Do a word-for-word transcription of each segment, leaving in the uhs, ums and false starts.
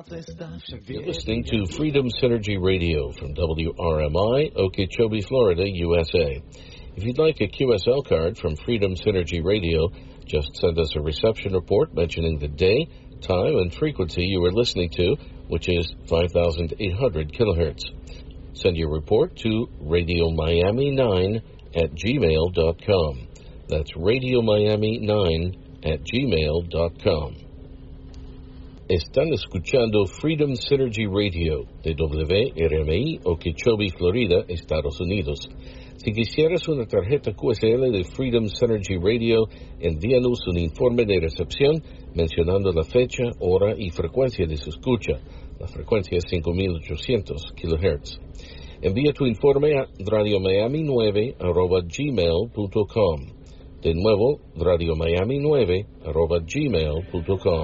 You're listening to Freedom Synergy Radio from W R M I, Okeechobee, Florida, U S A. If you'd like a Q S L card from Freedom Synergy Radio, just send us a reception report mentioning the day, time, and frequency you are listening to, which is five thousand eight hundred kilohertz. Send your report to radio miami nine at gmail dot com. That's radio miami nine at gmail dot com. Están escuchando Freedom Synergy Radio de W R M I, Okeechobee, Florida, Estados Unidos. Si quisieras una tarjeta Q S L de Freedom Synergy Radio, envíanos un informe de recepción mencionando la fecha, hora y frecuencia de su escucha. La frecuencia es cinco mil ochocientos kilohertz. Envía tu informe a radio miami nueve arroba gmail punto com. De nuevo, radio miami nueve arroba gmail punto com.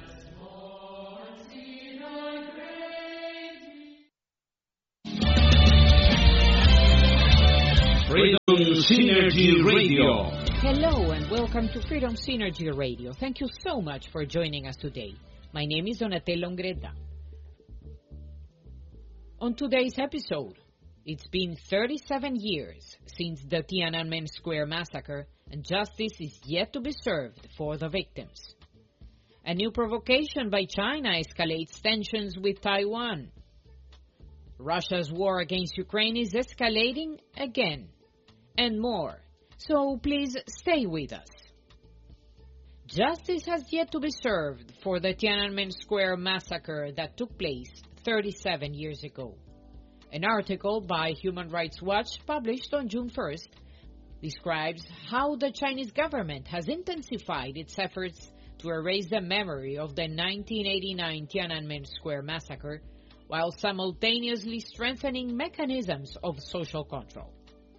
Freedom Synergy Radio. Hello and welcome to Freedom Synergy Radio. Thank you so much for joining us today. My name is Donatella Ongreda. On today's episode, it's been thirty-seven years since the Tiananmen Square massacre, and justice is yet to be served for the victims. A new provocation by China escalates tensions with Taiwan. Russia's war against Ukraine is escalating again, and more. So please stay with us. Justice has yet to be served for the Tiananmen Square massacre that took place thirty-seven years ago. An article by Human Rights Watch published on June first describes how the Chinese government has intensified its efforts to erase the memory of the nineteen eighty-nine Tiananmen Square massacre while simultaneously strengthening mechanisms of social control.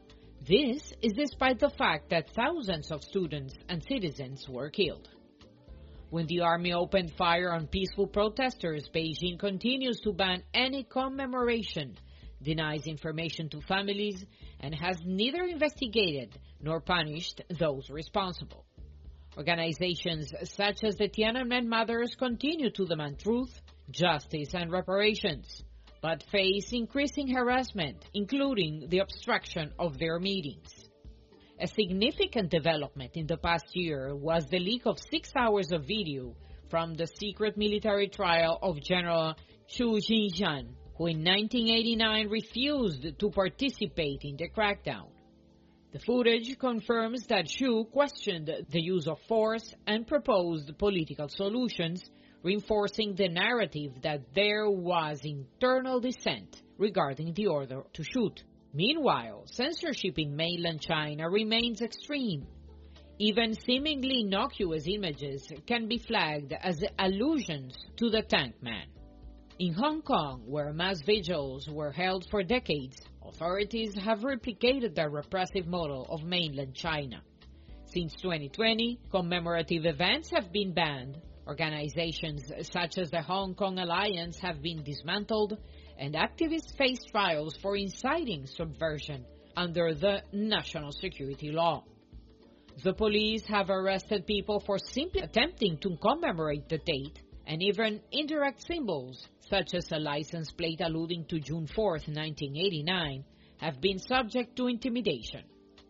This is despite the fact that thousands of students and citizens were killed. When the army opened fire on peaceful protesters, Beijing continues to ban any commemoration, denies information to families, and has neither investigated nor punished those responsible. Organizations such as the Tiananmen Mothers continue to demand truth, justice, and reparations, but face increasing harassment, including the obstruction of their meetings. A significant development in the past year was the leak of six hours of video from the secret military trial of General Xu Xinjiang, who in nineteen eighty-nine refused to participate in the crackdown. The footage confirms that Xu questioned the use of force and proposed political solutions, reinforcing the narrative that there was internal dissent regarding the order to shoot. Meanwhile, censorship in mainland China remains extreme. Even seemingly innocuous images can be flagged as allusions to the Tank Man. In Hong Kong, where mass vigils were held for decades, authorities have replicated the repressive model of mainland China. Since twenty twenty, commemorative events have been banned, organizations such as the Hong Kong Alliance have been dismantled, and activists face trials for inciting subversion under the national security law. The police have arrested people for simply attempting to commemorate the date, and even indirect symbols, such as a license plate alluding to June fourth, nineteen eighty-nine, have been subject to intimidation.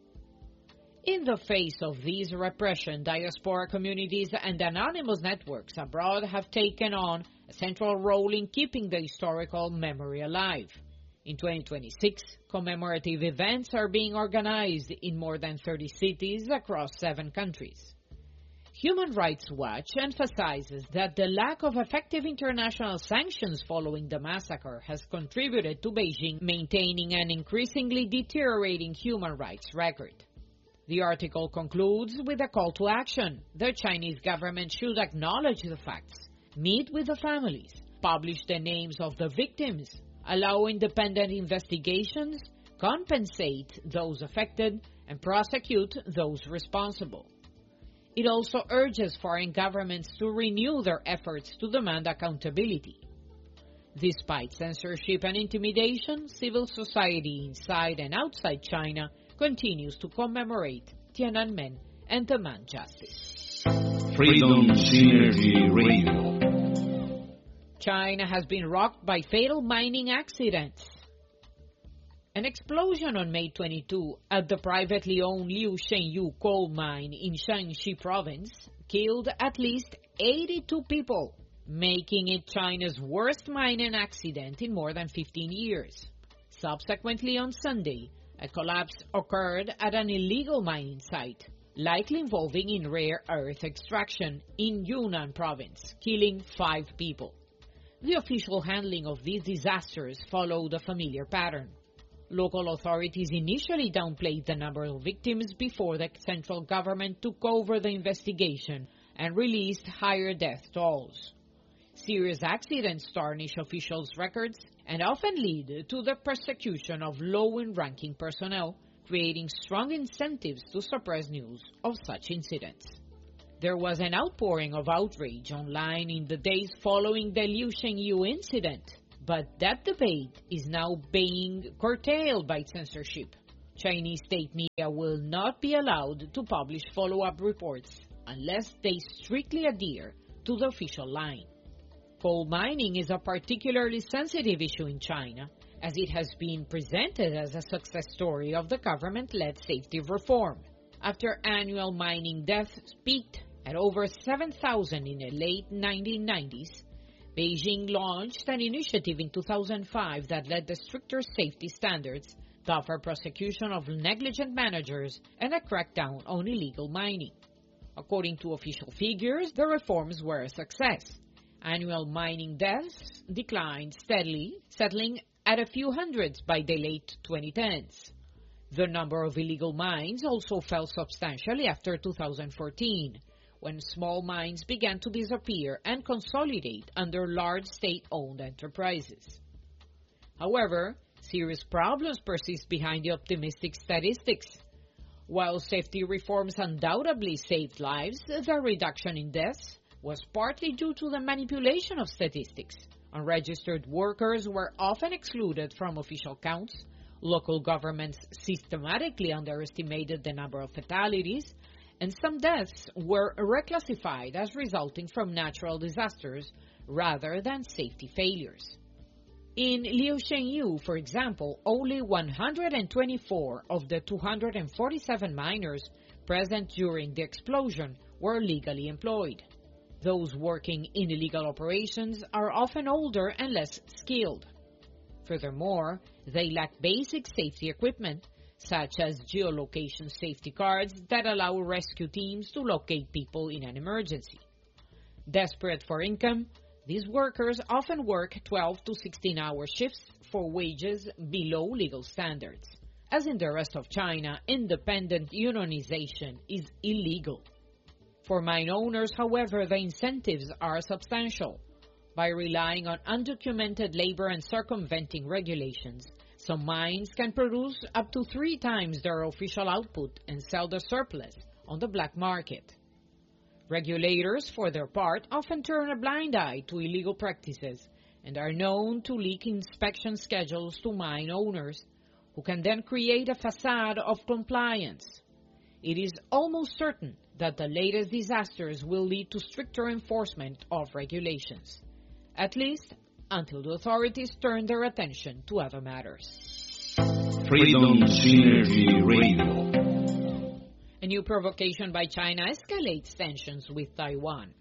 In the face of these repression, diaspora communities and anonymous networks abroad have taken on a central role in keeping the historical memory alive. In twenty twenty-six, commemorative events are being organized in more than thirty cities across seven countries. Human Rights Watch emphasizes that the lack of effective international sanctions following the massacre has contributed to Beijing maintaining an increasingly deteriorating human rights record. The article concludes with a call to action. The Chinese government should acknowledge the facts, meet with the families, publish the names of the victims, allow independent investigations, compensate those affected, and prosecute those responsible. It also urges foreign governments to renew their efforts to demand accountability. Despite censorship and intimidation, civil society inside and outside China continues to commemorate Tiananmen and demand justice. Freedom Synergy Radio. China has been rocked by fatal mining accidents. An explosion on May twenty-second at the privately owned Liu Shengyu coal mine in Shanxi province killed at least eighty-two people, making it China's worst mining accident in more than fifteen years. Subsequently on Sunday, a collapse occurred at an illegal mining site, likely involving in rare earth extraction in Yunnan province, killing five people. The official handling of these disasters followed a familiar pattern. Local authorities initially downplayed the number of victims before the central government took over the investigation and released higher death tolls. Serious accidents tarnish officials' records and often lead to the persecution of low and ranking personnel, creating strong incentives to suppress news of such incidents. There was an outpouring of outrage online in the days following the Liu Shengyu incident, but that debate is now being curtailed by censorship. Chinese state media will not be allowed to publish follow-up reports unless they strictly adhere to the official line. Coal mining is a particularly sensitive issue in China, as it has been presented as a success story of the government-led safety reform. After annual mining deaths peaked at over seven thousand in the late nineteen nineties, Beijing launched an initiative in two thousand five that led to stricter safety standards, tougher prosecution of negligent managers, and a crackdown on illegal mining. According to official figures, the reforms were a success. Annual mining deaths declined steadily, settling at a few hundreds by the late twenty tens. The number of illegal mines also fell substantially after two thousand fourteen, when small mines began to disappear and consolidate under large state-owned enterprises. However, serious problems persist behind the optimistic statistics. While safety reforms undoubtedly saved lives, the reduction in deaths was partly due to the manipulation of statistics. Unregistered workers were often excluded from official counts, local governments systematically underestimated the number of fatalities, and some deaths were reclassified as resulting from natural disasters rather than safety failures. In Liu Shengyu, for example, only one hundred twenty-four of the two hundred forty-seven miners present during the explosion were legally employed. Those working in illegal operations are often older and less skilled. Furthermore, they lack basic safety equipment, such as geolocation safety cards that allow rescue teams to locate people in an emergency. Desperate for income, these workers often work twelve to sixteen hour shifts for wages below legal standards. As in the rest of China, independent unionization is illegal. For mine owners, however, the incentives are substantial. By relying on undocumented labor and circumventing regulations, some mines can produce up to three times their official output and sell the surplus on the black market. Regulators, for their part, often turn a blind eye to illegal practices and are known to leak inspection schedules to mine owners, who can then create a facade of compliance. It is almost certain that the latest disasters will lead to stricter enforcement of regulations, at least until the authorities turn their attention to other matters. Freedom Synergy Radio. A new provocation by China escalates tensions with Taiwan.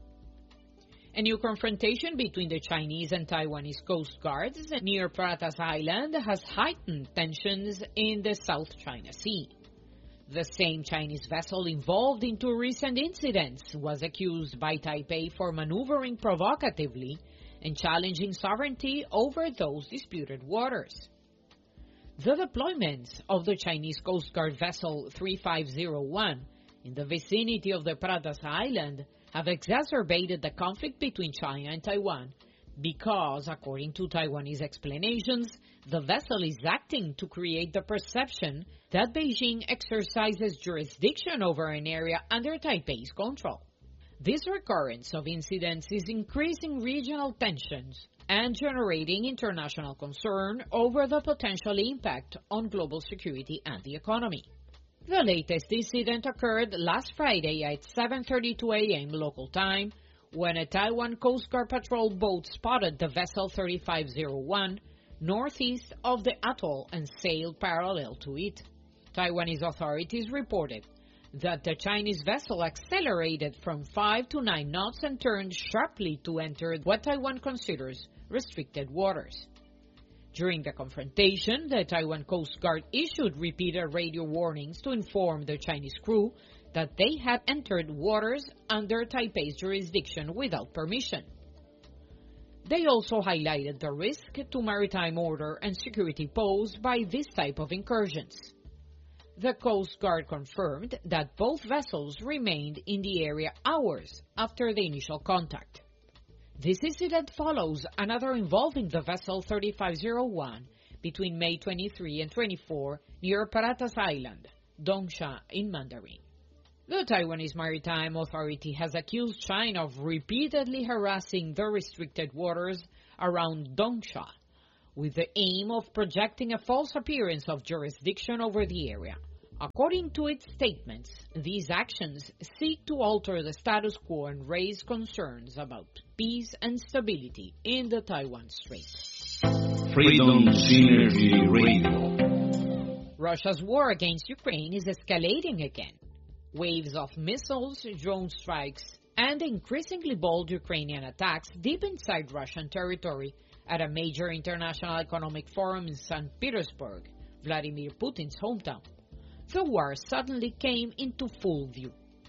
A new confrontation between the Chinese and Taiwanese coast guards near Pratas Island has heightened tensions in the South China Sea. The same Chinese vessel involved in two recent incidents was accused by Taipei for maneuvering provocatively and challenging sovereignty over those disputed waters. The deployments of the Chinese Coast Guard vessel three five zero one in the vicinity of the Pratas Island have exacerbated the conflict between China and Taiwan because, according to Taiwanese explanations, the vessel is acting to create the perception that Beijing exercises jurisdiction over an area under Taipei's control. This recurrence of incidents is increasing regional tensions and generating international concern over the potential impact on global security and the economy. The latest incident occurred last Friday at seven thirty-two a m local time when a Taiwan Coast Guard patrol boat spotted the vessel thirty-five oh one northeast of the atoll and sailed parallel to it. Taiwanese authorities reported that the Chinese vessel accelerated from five to nine knots and turned sharply to enter what Taiwan considers restricted waters. During the confrontation, the Taiwan Coast Guard issued repeated radio warnings to inform the Chinese crew that they had entered waters under Taipei's jurisdiction without permission. They also highlighted the risk to maritime order and security posed by this type of incursions. The Coast Guard confirmed that both vessels remained in the area hours after the initial contact. This incident follows another involving the vessel thirty-five oh one between May twenty-third and twenty-fourth near Paratas Island, Dongsha in Mandarin. The Taiwanese Maritime Authority has accused China of repeatedly harassing the restricted waters around Dongsha, with the aim of projecting a false appearance of jurisdiction over the area. According to its statements, these actions seek to alter the status quo and raise concerns about peace and stability in the Taiwan Strait. Freedom Synergy Radio. Russia's war against Ukraine is escalating again. Waves of missiles, drone strikes, and increasingly bold Ukrainian attacks deep inside Russian territory at a major international economic forum in Saint Petersburg, Vladimir Putin's hometown. The war suddenly came into full view.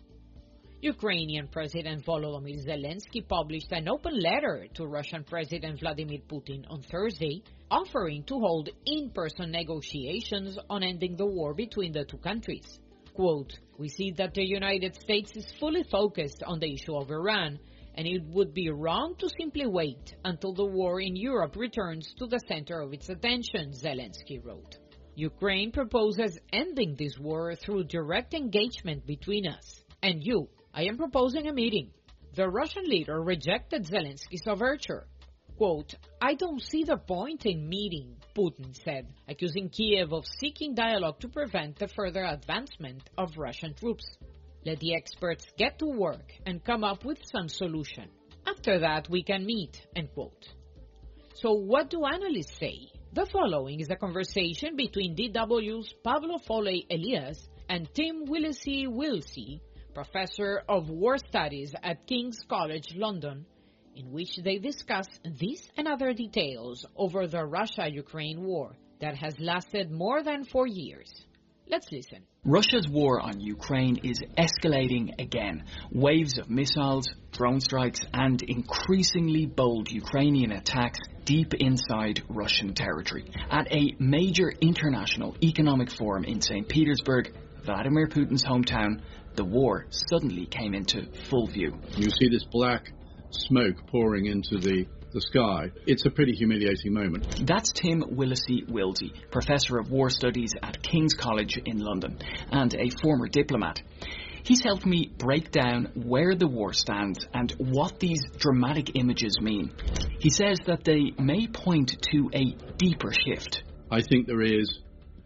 Ukrainian President Volodymyr Zelensky published an open letter to Russian President Vladimir Putin on Thursday, offering to hold in-person negotiations on ending the war between the two countries. Quote, "We see that the United States is fully focused on the issue of Iran, and it would be wrong to simply wait until the war in Europe returns to the center of its attention," Zelensky wrote. Ukraine proposes ending this war through direct engagement between us and you. I am proposing a meeting. The Russian leader rejected Zelensky's overture. Quote, "I don't see the point in meeting," Putin said, accusing Kiev of seeking dialogue to prevent the further advancement of Russian troops. "Let the experts get to work and come up with some solution. After that, we can meet," end quote. So what do analysts say? The following is a conversation between D W's Pablo Foley Elias and Tim Willesee-Wilsey, professor of war studies at King's College London, in which they discuss these and other details over the Russia-Ukraine war that has lasted more than four years. Let's listen. Russia's war on Ukraine is escalating again. Waves of missiles, drone strikes, and increasingly bold Ukrainian attacks deep inside Russian territory. At a major international economic forum in Saint Petersburg, Vladimir Putin's hometown, the war suddenly came into full view. You see this black smoke pouring into the, the sky. It's a pretty humiliating moment. That's Tim Willesee-Wilsey, Professor of War Studies at King's College in London and a former diplomat. He's helped me break down where the war stands and what these dramatic images mean. He says that they may point to a deeper shift. I think there is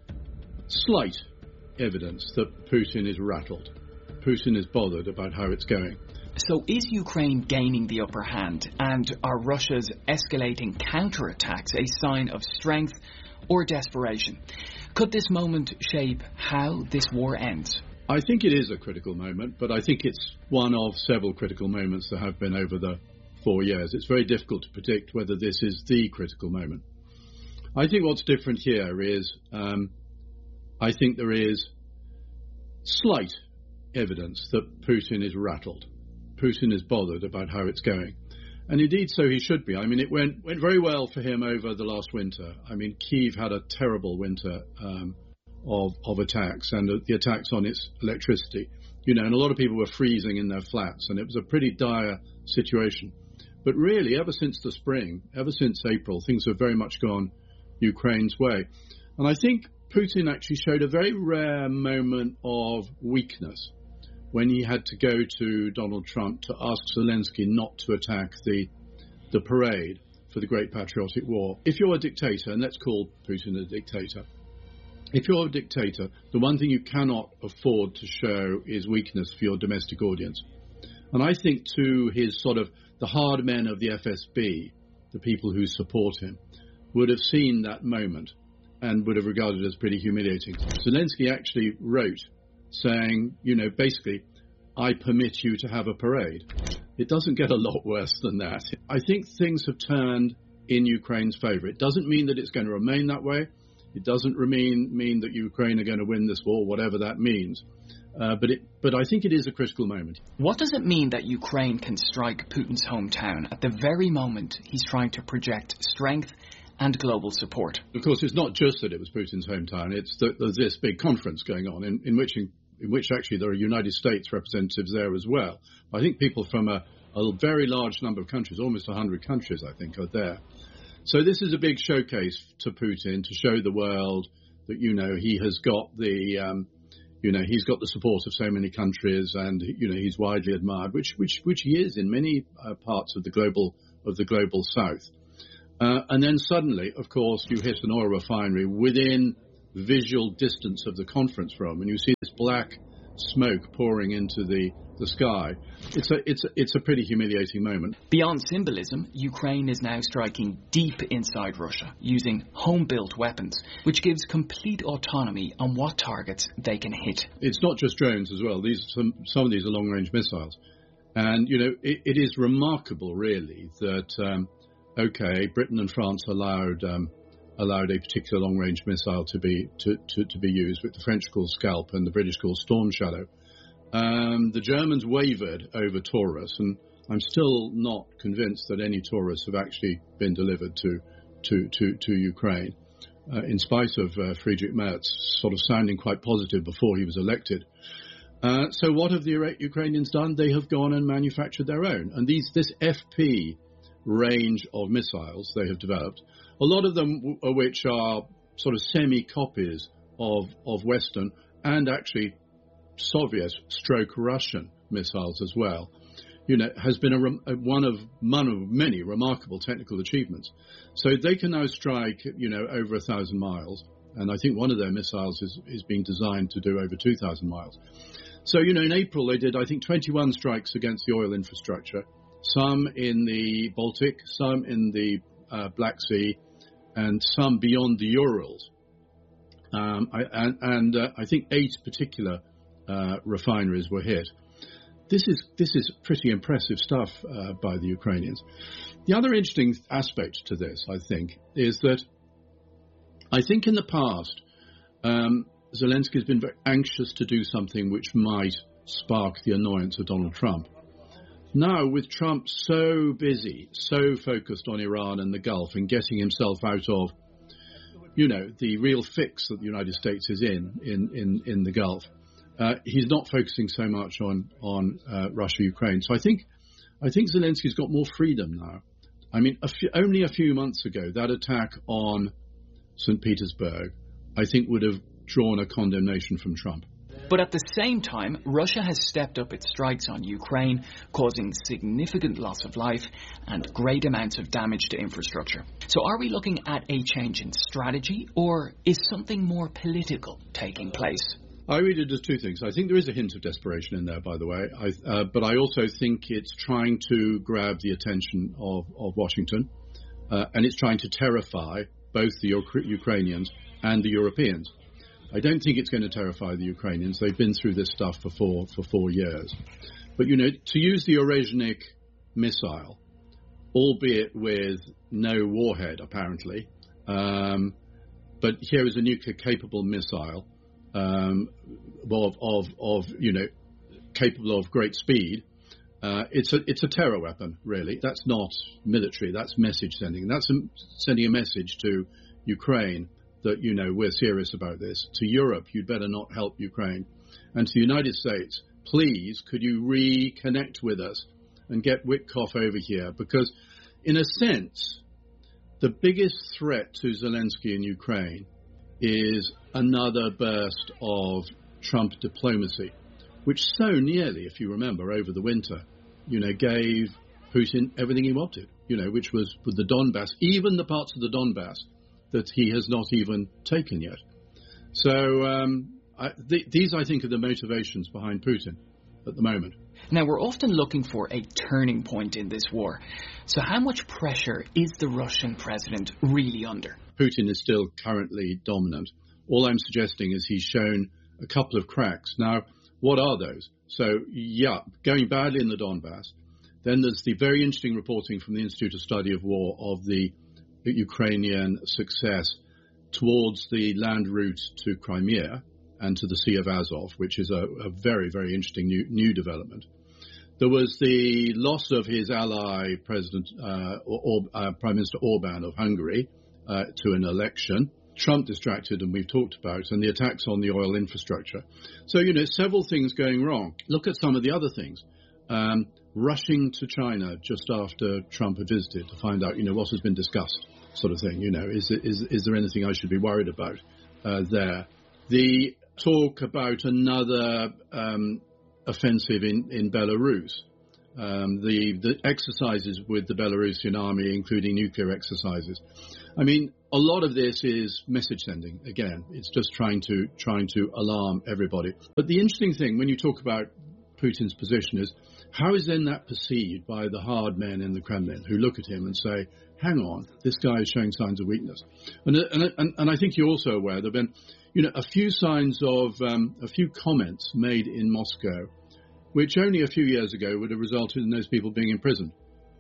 slight evidence that Putin is rattled. Putin is bothered about how it's going. So is Ukraine gaining the upper hand, and are Russia's escalating counterattacks a sign of strength or desperation? Could this moment shape how this war ends? I think it is a critical moment, but I think it's one of several critical moments there have been over the four years. It's very difficult to predict whether this is the critical moment. I think what's different here is um, I think there is slight evidence that Putin is rattled. Putin is bothered about how it's going. And indeed, so he should be. I mean, it went went very well for him over the last winter. I mean, Kyiv had a terrible winter um, of, of attacks, and the attacks on its electricity. You know, and a lot of people were freezing in their flats, and it was a pretty dire situation. But really, ever since the spring, ever since April, things have very much gone Ukraine's way. And I think Putin actually showed a very rare moment of weakness when he had to go to Donald Trump to ask Zelensky not to attack the the parade for the Great Patriotic War. If you're a dictator, and let's call Putin a dictator, if you're a dictator, the one thing you cannot afford to show is weakness for your domestic audience. And I think to his sort of the hard men of the F S B, the people who support him, would have seen that moment and would have regarded it as pretty humiliating. Zelensky actually wrote saying, you know, basically, I permit you to have a parade. It doesn't get a lot worse than that. I think things have turned in Ukraine's favor. It doesn't mean that it's going to remain that way. It doesn't mean, mean that Ukraine are going to win this war, whatever that means. Uh, but it, but I think it is a critical moment. What does it mean that Ukraine can strike Putin's hometown at the very moment he's trying to project strength and global support? Of course, it's not just that it was Putin's hometown. It's that there's this big conference going on in, in which in, in which actually there are United States representatives there as well. I think people from a, a very large number of countries, almost one hundred countries, I think, are there. So this is a big showcase to Putin to show the world that, you know, he has got the, um, you know, he's got the support of so many countries, and, you know, he's widely admired, which which which he is in many uh, parts of the global of the global south. Uh, and then suddenly, of course, you hit an oil refinery within visual distance of the conference room, and you see this black smoke pouring into the, the sky. It's a it's a, it's a pretty humiliating moment. Beyond symbolism, Ukraine is now striking deep inside Russia, using home-built weapons, which gives complete autonomy on what targets they can hit. It's not just drones as well. These some some of these are long-range missiles, and you know it, it is remarkable, really, that. Um, Okay, Britain and France allowed um, allowed a particular long-range missile to be to, to, to be used, which the French call Scalp and the British call Storm Shadow. Um, the Germans wavered over Taurus, and I'm still not convinced that any Taurus have actually been delivered to to to, to Ukraine, uh, in spite of uh, Friedrich Merz sort of sounding quite positive before he was elected. Uh, so what have the Ukrainians done? They have gone and manufactured their own, and these this F P range of missiles they have developed, a lot of them w- which are sort of semi-copies of, of Western and actually Soviet stroke Russian missiles as well, you know, has been a, a, one of one of many remarkable technical achievements. So they can now strike, you know, over a thousand miles, and I think one of their missiles is, is being designed to do over two thousand miles. So, you know, in April they did, I think, twenty-one strikes against the oil infrastructure, some in the Baltic, some in the uh, Black Sea, and some beyond the Urals. Um, I, and and uh, I think eight particular uh, refineries were hit. This is this is pretty impressive stuff uh, by the Ukrainians. The other interesting aspect to this, I think, is that I think in the past, um, Zelensky has been very anxious to do something which might spark the annoyance of Donald Trump. Now, with Trump so busy, so focused on Iran and the Gulf and getting himself out of, you know, the real fix that the United States is in, in, in, in the Gulf, uh, he's not focusing so much on, on uh, Russia, Ukraine. So I think, I think Zelensky's got more freedom now. I mean, a few, only a few months ago, that attack on Saint Petersburg, I think would have drawn a condemnation from Trump. But at the same time, Russia has stepped up its strikes on Ukraine, causing significant loss of life and great amounts of damage to infrastructure. So are we looking at a change in strategy, or is something more political taking place? I read it as two things. I think there is a hint of desperation in there, by the way, I, uh, but I also think it's trying to grab the attention of, of Washington, uh, and it's trying to terrify both the Uk- Ukrainians and the Europeans. I don't think it's going to terrify the Ukrainians. They've been through this stuff for four, for four years. But, you know, to use the Orezhnik missile, albeit with no warhead, apparently, um, but here is a nuclear-capable missile um, of, of, of, you know, capable of great speed. Uh, it's a it's a terror weapon, really. That's not military. That's message sending. That's a, sending a message to Ukraine that, you know, we're serious about this. To Europe, you'd better not help Ukraine. And to the United States, please, could you reconnect with us and get Witkoff over here? Because, in a sense, the biggest threat to Zelensky in Ukraine is another burst of Trump diplomacy, which so nearly, if you remember, over the winter, you know, gave Putin everything he wanted, you know, which was with the Donbass, even the parts of the Donbass that he has not even taken yet. So um, I, th- these, I think, are the motivations behind Putin. at the moment. Now, we're often looking for a turning point in this war. So how much pressure is the Russian president really under? Putin is still currently dominant. All I'm suggesting is he's shown a couple of cracks. Now, what are those? So, yeah, going badly in the Donbass. Then there's the very interesting reporting from the Institute of Study of War of the Ukrainian success towards the land route to Crimea and to the Sea of Azov, which is a, a very, very interesting new, new development. There was the loss of his ally, President uh, or, uh, Prime Minister Orban of Hungary, uh, to an election. Trump distracted, and we've talked about, and the attacks on the oil infrastructure. So, you know, several things going wrong. Look at some of the other things. Um, rushing to China just after Trump had visited to find out, you know, what has been discussed, sort of thing. You know, is is is there anything I should be worried about uh, there? The talk about another um, offensive in, in Belarus. Um, the, the exercises with the Belarusian army, including nuclear exercises. I mean, a lot of this is message sending. Again, it's just trying to trying to alarm everybody. But the interesting thing when you talk about Putin's position is, how is then that perceived by the hard men in the Kremlin who look at him and say, hang on, this guy is showing signs of weakness? And and and, and I think you're also aware there have been, you know, a few signs of um, a few comments made in Moscow, which only a few years ago would have resulted in those people being imprisoned.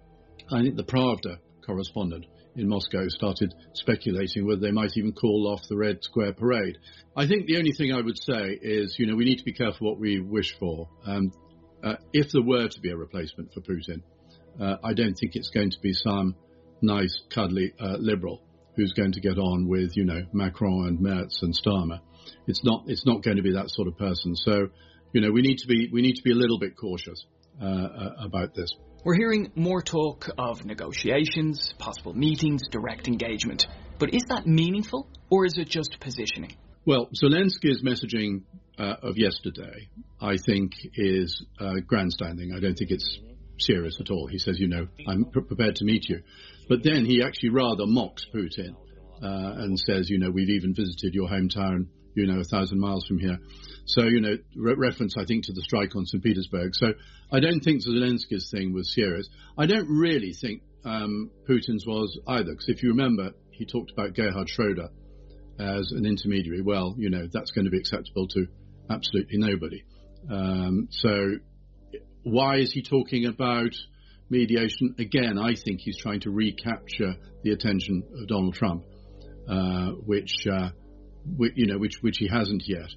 I think the Pravda correspondent in Moscow started speculating whether they might even call off the Red Square parade. I think the only thing I would say is, you know, we need to be careful what we wish for. Um, uh, if there were to be a replacement for Putin, uh, I don't think it's going to be some nice, cuddly uh, liberal who's going to get on with, you know, Macron and Merz and Starmer. It's not. It's not going to be that sort of person. So, you know, we need to be we need to be a little bit cautious uh, uh, about this. We're hearing more talk of negotiations, possible meetings, direct engagement. But is that meaningful, or is it just positioning? Well, Zelensky's messaging uh, of yesterday, I think, is uh, grandstanding. I don't think it's serious at all. He says, you know, I'm pre- prepared to meet you. But then he actually rather mocks Putin uh, and says, you know, we've even visited your hometown, you know, a thousand miles from here. So, you know, re- reference, I think, to the strike on Saint Petersburg. So I don't think Zelensky's thing was serious. I don't really think um, Putin's was either, because if you remember, he talked about Gerhard Schroeder as an intermediary. Well, you know, that's going to be acceptable to absolutely nobody. Um, so why is he talking about mediation? Again, I think he's trying to recapture the attention of Donald Trump, uh, which, uh, which, you know, which, which he hasn't yet.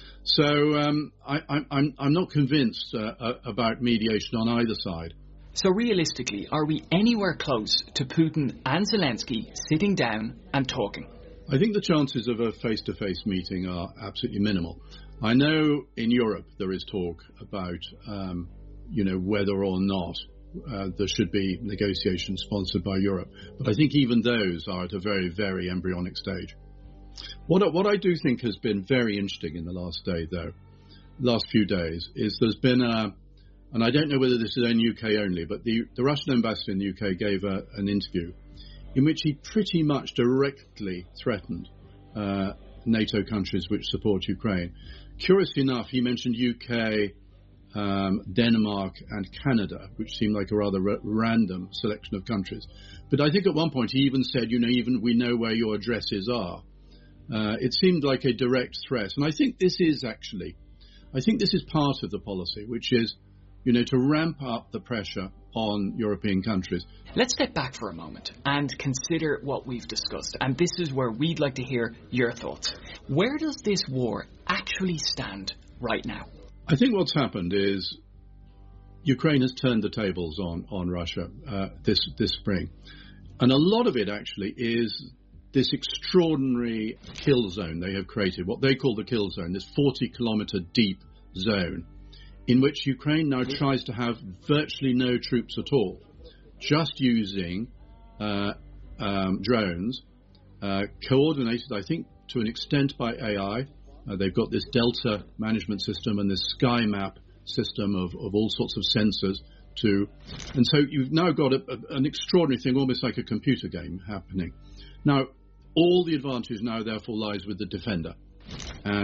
So um, I, I'm, I'm not convinced uh, about mediation on either side. So realistically, are we anywhere close to Putin and Zelensky sitting down and talking? I think the chances of a face-to-face meeting are absolutely minimal. I know in Europe there is talk about, um, you know, whether or not uh, there should be negotiations sponsored by Europe. But I think even those are at a very, very embryonic stage. What, what I do think has been very interesting in the last day, though, last few days, is there's been a, and I don't know whether this is in U K only, but the, the Russian ambassador in the U K gave a, an interview in which he pretty much directly threatened uh, NATO countries which support Ukraine. Curiously enough, he mentioned U K, um, Denmark and Canada, which seemed like a rather r- random selection of countries. But I think at one point he even said, you know, even we know where your addresses are. Uh, it seemed like a direct threat. And I think this is actually, I think this is part of the policy, which is, you know, to ramp up the pressure on European countries. Let's step back for a moment and consider what we've discussed. And this is where we'd like to hear your thoughts. Where does this war actually stand right now? I think what's happened is Ukraine has turned the tables on, on Russia uh, this, this spring. And a lot of it actually is this extraordinary kill zone they have created, what they call the kill zone, this forty kilometer deep zone, in which Ukraine now tries to have virtually no troops at all, just using uh, um, drones, uh, coordinated, I think, to an extent by A I. Uh, they've got this Delta management system and this Sky Map system of, of all sorts of sensors. To, and so you've now got a, a, an extraordinary thing, almost like a computer game happening. Now, all the advantage now, therefore, lies with the defender. And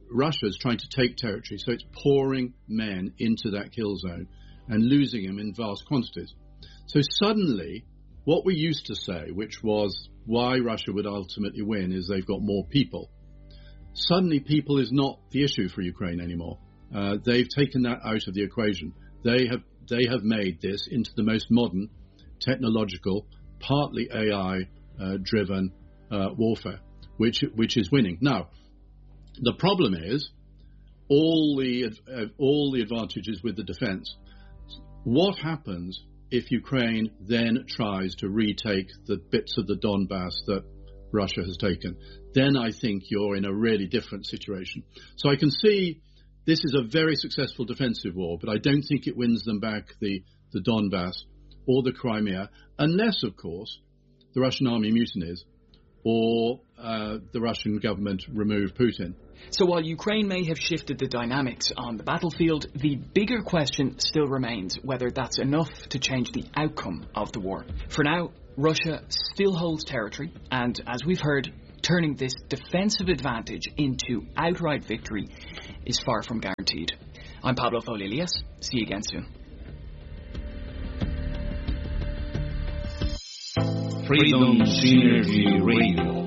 Russia's trying to take territory, so it's pouring men into that kill zone and losing them in vast quantities. So suddenly, what we used to say, which was why Russia would ultimately win, is they've got more people. Suddenly, people is not the issue for Ukraine anymore. Uh, they've taken that out of the equation. They have they have made this into the most modern, technological, partly A I-driven uh, uh, warfare, which which is winning. Now, the problem is all the uh, all the advantages with the defense. What happens if Ukraine then tries to retake the bits of the Donbass that Russia has taken? Then I think you're in a really different situation. So I can see this is a very successful defensive war, but I don't think it wins them back the, the Donbass or the Crimea, unless, of course, the Russian army mutinies or uh, the Russian government remove Putin. So while Ukraine may have shifted the dynamics on the battlefield, the bigger question still remains whether that's enough to change the outcome of the war. For now, Russia still holds territory, and as we've heard, turning this defensive advantage into outright victory is far from guaranteed. I'm Pablo Folilias. See you again soon. Freedom Synergy Radio.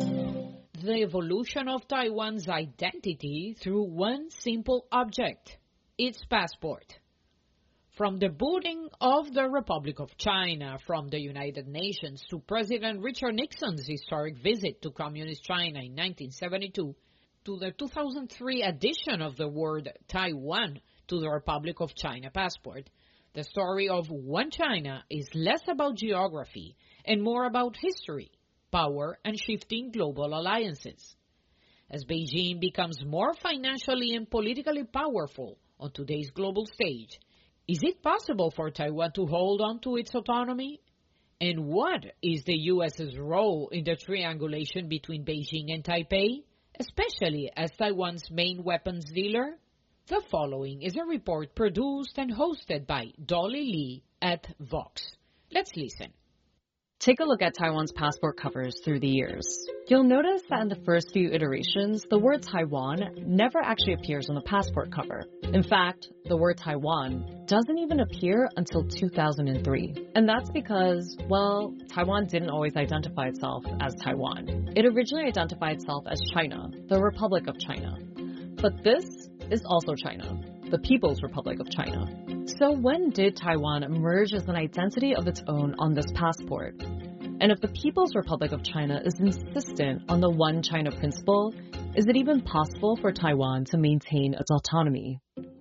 The evolution of Taiwan's identity through one simple object, its passport. From the booting of the Republic of China from the United Nations to President Richard Nixon's historic visit to Communist China in nineteen seventy-two, to the two thousand three addition of the word Taiwan to the Republic of China passport, the story of One China is less about geography and more about history, power, and shifting global alliances. As Beijing becomes more financially and politically powerful on today's global stage, is it possible for Taiwan to hold on to its autonomy? And what is the U S's role in the triangulation between Beijing and Taipei, especially as Taiwan's main weapons dealer? The following is a report produced and hosted by Dolly Lee at Vox. Let's listen. Take a look at Taiwan's passport covers through the years. You'll notice that in the first few iterations, the word Taiwan never actually appears on the passport cover. In fact, the word Taiwan doesn't even appear until two thousand three. And that's because, well, Taiwan didn't always identify itself as Taiwan. It originally identified itself as China, the Republic of China. But this is also China, the People's Republic of China. So when did Taiwan emerge as an identity of its own on this passport? And if the People's Republic of China is insistent on the One China principle, is it even possible for Taiwan to maintain its autonomy?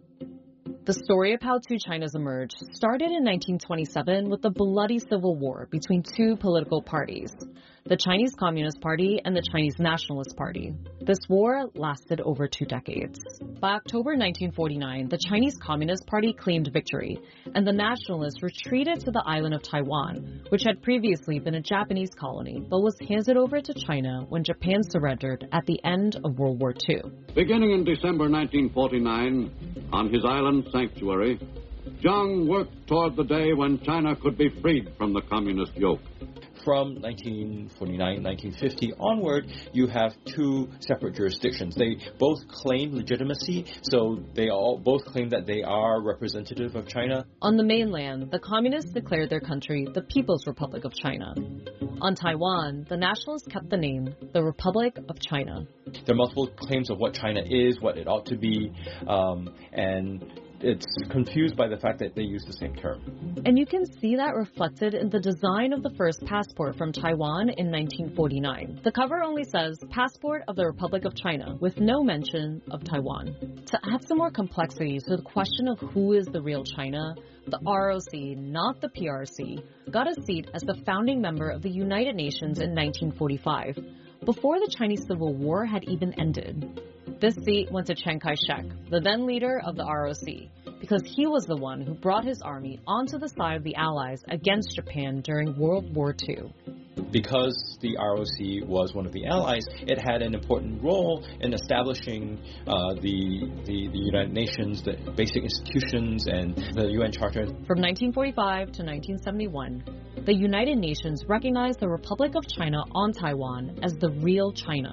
The story of how two Chinas emerged started in nineteen twenty-seven with the bloody civil war between two political parties, the Chinese Communist Party and the Chinese Nationalist Party. This war lasted over two decades. By October nineteen forty-nine, the Chinese Communist Party claimed victory, and the Nationalists retreated to the island of Taiwan, which had previously been a Japanese colony, but was handed over to China when Japan surrendered at the end of World War Two. Beginning in December nineteen forty-nine, on his island sanctuary, Jiang worked toward the day when China could be freed from the communist yoke. From nineteen forty-nine, nineteen fifty onward, you have two separate jurisdictions. They both claim legitimacy, so they all both claim that they are representative of China. On the mainland, the communists declared their country the People's Republic of China. On Taiwan, the nationalists kept the name the Republic of China. There are multiple claims of what China is, what it ought to be, um, and it's confused by the fact that they use the same term. And you can see that reflected in the design of the first passport from Taiwan in nineteen forty-nine. The cover only says, Passport of the Republic of China, with no mention of Taiwan. To add some more complexity to the question of who is the real China, the R O C, not the P R C, got a seat as the founding member of the United Nations in nineteen forty-five, before the Chinese Civil War had even ended. This seat went to Chiang Kai-shek, the then leader of the R O C, because he was the one who brought his army onto the side of the Allies against Japan during World War Two. Because the R O C was one of the allies, it had an important role in establishing uh, the, the the United Nations, the basic institutions, and the U N Charter. From nineteen forty-five to nineteen seventy-one, the United Nations recognized the Republic of China on Taiwan as the real China.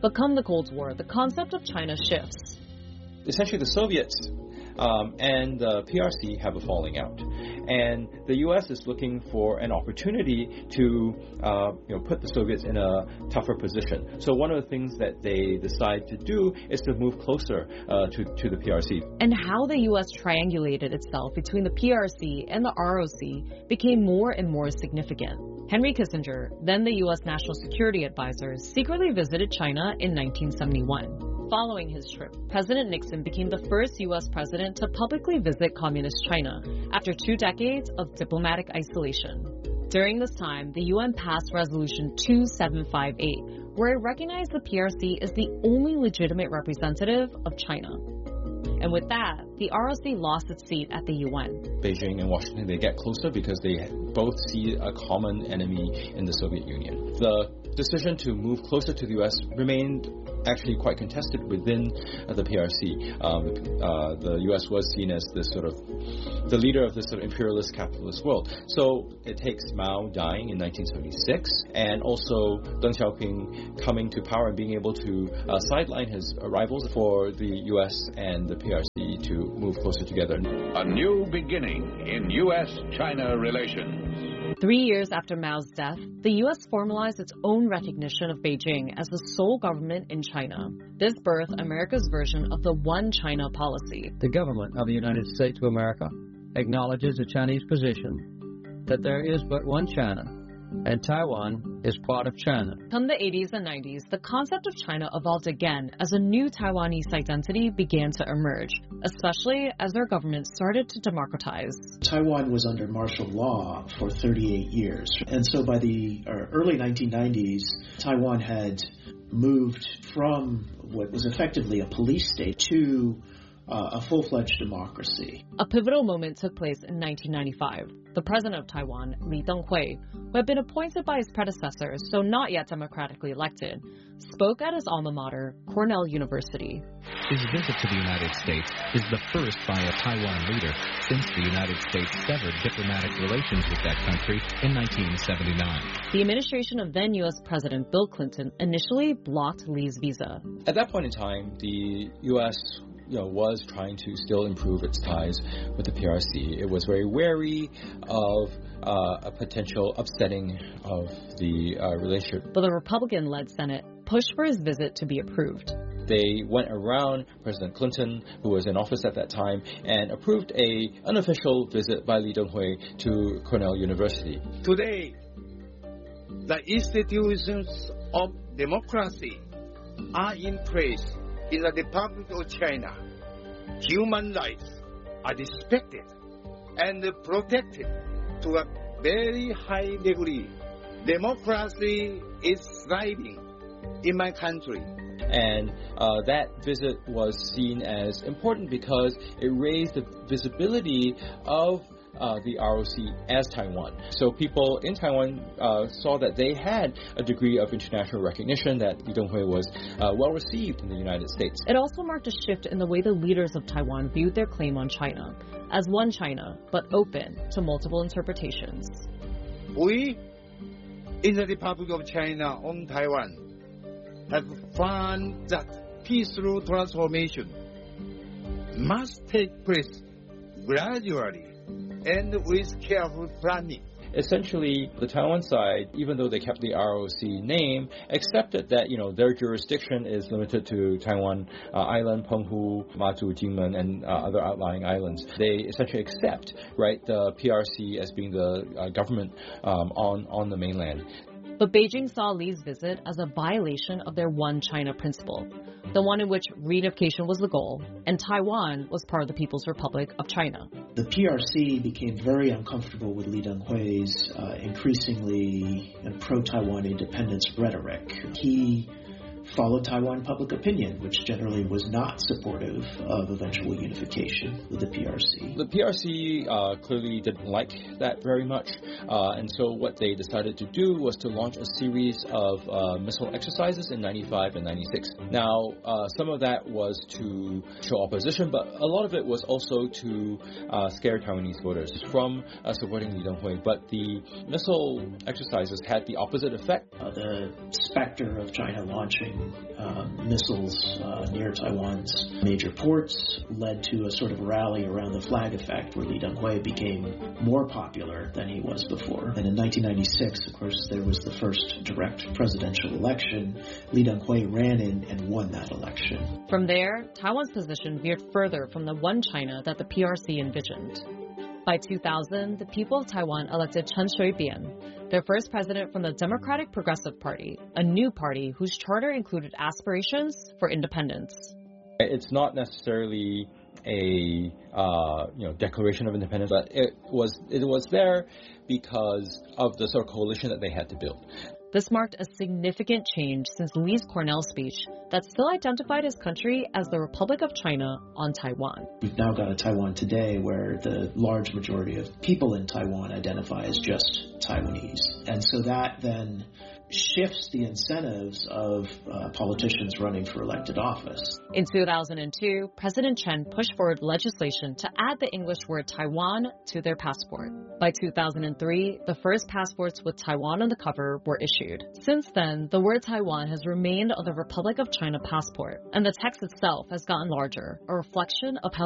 But come the Cold War, the concept of China shifts. Essentially, the Soviets um, and the P R C have a falling out, and the U S is looking for an opportunity to uh, you know, put the Soviets in a tougher position. So one of the things that they decide to do is to move closer uh, to, to the P R C. And how the U S triangulated itself between the P R C and the R O C became more and more significant. Henry Kissinger, then the U S National Security Advisor, secretly visited China in nineteen seventy-one. Following his trip, President Nixon became the first U S president to publicly visit Communist China after two decades of diplomatic isolation. During this time, the U N passed Resolution two seven five eight, where it recognized the P R C as the only legitimate representative of China. And with that, the R O C lost its seat at the U N. Beijing and Washington, they get closer because they both see a common enemy in the Soviet Union. The decision to move closer to the U S remained actually quite contested within uh, the P R C. Um, uh, the U S was seen as this sort of the leader of this sort of imperialist capitalist world. So it takes Mao dying in nineteen seventy-six and also Deng Xiaoping coming to power and being able to uh, sideline his rivals for the U S and the P R C to move closer together. A new beginning in U S China relations. Three years after Mao's death, the U S formalized its own recognition of Beijing as the sole government in China. This birthed America's version of the One China policy. The government of the United States of America acknowledges the Chinese position that there is but one China, and Taiwan is part of China. Come the eighties and nineties, the concept of China evolved again as a new Taiwanese identity began to emerge, especially as their government started to democratize. Taiwan was under martial law for thirty-eight years, and so by the early nineteen nineties, Taiwan had moved from what was effectively a police state to Uh, a full-fledged democracy. A pivotal moment took place in nineteen ninety-five. The president of Taiwan, Lee Teng-hui, who had been appointed by his predecessor, so not yet democratically elected, spoke at his alma mater, Cornell University. His visit to the United States is the first by a Taiwan leader since the United States severed diplomatic relations with that country in nineteen seventy-nine. The administration of then U S President Bill Clinton initially blocked Lee's visa. At that point in time, the U S you know, was trying to still improve its ties with the P R C. It was very wary of uh, a potential upsetting of the uh, relationship. But the Republican-led Senate pushed for his visit to be approved. They went around President Clinton, who was in office at that time, and approved a unofficial visit by Lee Teng-hui to Cornell University. Today, the institutions of democracy are in place in the Republic of China. Human rights are respected and protected to a very high degree. Democracy is thriving in my country. And uh, that visit was seen as important because it raised the visibility of Uh, the R O C as Taiwan. So people in Taiwan uh, saw that they had a degree of international recognition, that Lee Teng-hui was uh, well received in the United States. It also marked a shift in the way the leaders of Taiwan viewed their claim on China, as one China, but open to multiple interpretations. We, in the Republic of China on Taiwan, have found that peaceful transformation must take place gradually and with careful planning. Essentially, the Taiwan side, even though they kept the R O C name, accepted that, you know, their jurisdiction is limited to Taiwan uh, Island, Penghu, Matsu, Jinmen, and uh, other outlying islands. They essentially accept, right, the P R C as being the uh, government um, on, on the mainland. But Beijing saw Lee's visit as a violation of their One China principle, the one in which reunification was the goal, and Taiwan was part of the People's Republic of China. The P R C became very uncomfortable with Lee Teng-hui's uh, increasingly pro-Taiwan independence rhetoric. He followed Taiwan public opinion, which generally was not supportive of eventual unification with the P R C. The P R C uh, clearly didn't like that very much, uh, and so what they decided to do was to launch a series of uh, missile exercises in ninety-five and ninety-six. Now, uh, some of that was to show opposition, but a lot of it was also to uh, scare Taiwanese voters from uh, supporting Lee Teng-hui. But the missile exercises had the opposite effect. Uh, the specter of China launching launching uh, missiles uh, near Taiwan's major ports led to a sort of rally around the flag effect where Lee Teng-hui became more popular than he was before. And in nineteen ninety-six, of course, there was the first direct presidential election. Lee Teng-hui ran in and won that election. From there, Taiwan's position veered further from the one China that the P R C envisioned. By two thousand, the people of Taiwan elected Chen Shui-bian, their first president from the Democratic Progressive Party, a new party whose charter included aspirations for independence. It's not necessarily a uh, you know declaration of independence, but it was it was there because of the sort of coalition that they had to build. This marked a significant change since Lee's Cornell speech that still identified his country as the Republic of China on Taiwan. We've now got a Taiwan today where the large majority of people in Taiwan identify as just Taiwanese. And so that then shifts the incentives of uh, politicians running for elected office. In two thousand two, President Chen pushed forward legislation to add the English word Taiwan to their passport. By two thousand three, the first passports with Taiwan on the cover were issued. Since then, the word Taiwan has remained on the Republic of China passport, and the text itself has gotten larger, a reflection of how